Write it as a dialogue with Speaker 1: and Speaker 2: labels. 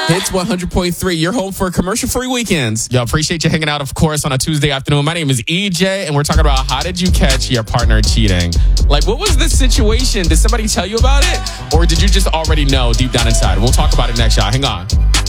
Speaker 1: Hits 100.3. You're home for commercial-free weekends.
Speaker 2: Yo, appreciate you hanging out, of course, on a Tuesday afternoon. My name is EJ, and we're talking about how did you catch your partner cheating?
Speaker 1: Like, what was the situation? Did somebody tell you about it? Or did you just already know deep down inside? We'll talk about it next, y'all. Hang on.